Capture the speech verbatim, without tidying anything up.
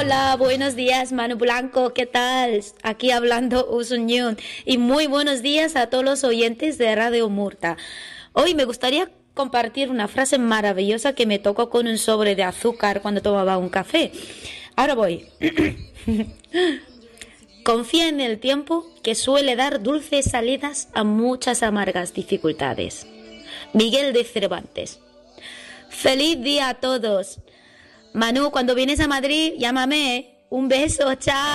Hola, buenos días, Manu Blanco, ¿qué tal? Aquí hablando Usuñón. Y muy buenos días a todos los oyentes de Radio Murta. Hoy me gustaría compartir una frase maravillosa que me tocó con un sobre de azúcar cuando tomaba un café. Ahora voy. Confía en el tiempo, que suele dar dulces salidas a muchas amargas dificultades. Miguel de Cervantes. ¡Feliz día a todos! Manu, cuando vienes a Madrid, llámame. Un beso, chao.